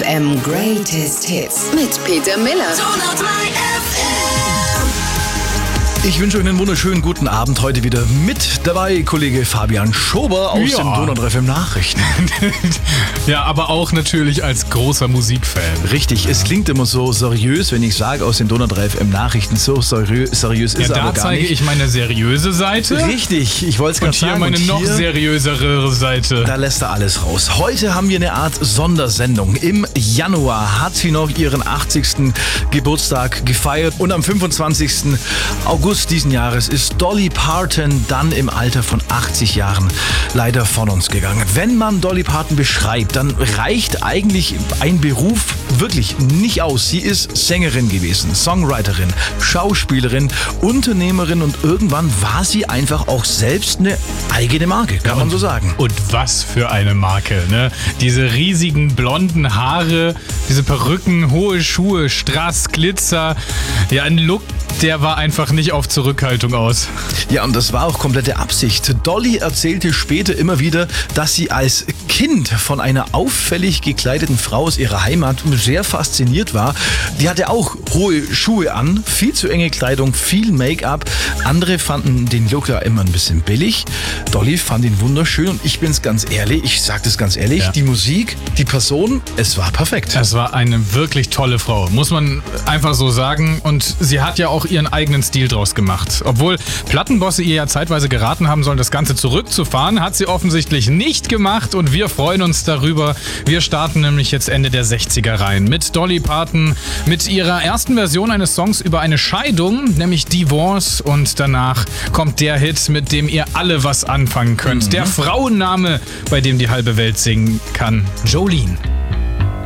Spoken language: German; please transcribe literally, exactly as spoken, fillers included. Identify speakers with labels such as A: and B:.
A: F M Greatest Hits mit Peter Miller.
B: Ich wünsche euch einen wunderschönen guten Abend. Heute wieder mit dabei Kollege Fabian Schober aus
C: ja.
B: den Donau F M Nachrichten.
C: Ja, aber auch natürlich als großer Musikfan.
B: Richtig, ja. Es klingt immer so seriös, wenn ich sage aus den Donau F M Nachrichten. So seriö- seriös ist
C: ja,
B: aber gar nicht.
C: Da zeige ich meine seriöse Seite.
B: Richtig, ich wollte es gerade sagen.
C: Und hier meine noch hier, seriösere Seite.
B: Da lässt er alles raus. Heute haben wir eine Art Sondersendung. Im Januar hat sie noch ihren achtzigsten Geburtstag gefeiert und am fünfundzwanzigsten August diesen Jahres ist Dolly Parton dann im Alter von achtzig Jahren leider von uns gegangen. Wenn man Dolly Parton beschreibt, dann reicht eigentlich ein Beruf wirklich nicht aus. Sie ist Sängerin gewesen, Songwriterin, Schauspielerin, Unternehmerin und irgendwann war sie einfach auch selbst eine eigene Marke, kann man so sagen.
C: Und was für eine Marke, ne? Diese riesigen blonden Haare, diese Perücken, hohe Schuhe, Strass, Glitzer, ja, ein Look, der war einfach nicht auf Zurückhaltung aus.
B: Ja, und das war auch komplette Absicht. Dolly erzählte später immer wieder, dass sie als Kind von einer auffällig gekleideten Frau aus ihrer Heimat sehr fasziniert war. Die hatte auch hohe Schuhe an, viel zu enge Kleidung, viel Make-up. Andere fanden den Look ja immer ein bisschen billig. Dolly fand ihn wunderschön und ich bin's ganz ehrlich, ich sag das ganz ehrlich, ja. Die Musik, die Person, es war perfekt.
C: Es war eine wirklich tolle Frau, muss man einfach so sagen. Und sie hat ja auch ihren eigenen Stil draus gemacht. Obwohl Plattenbosse ihr ja zeitweise geraten haben sollen, das Ganze zurückzufahren, hat sie offensichtlich nicht gemacht und wir freuen uns darüber. Wir starten nämlich jetzt Ende der sechziger rein mit Dolly Parton, mit ihrer ersten Version eines Songs über eine Scheidung, nämlich Divorce, und danach kommt der Hit, mit dem ihr alle was anfangen könnt. Mhm. Der Frauenname, bei dem die halbe Welt singen kann, Jolene.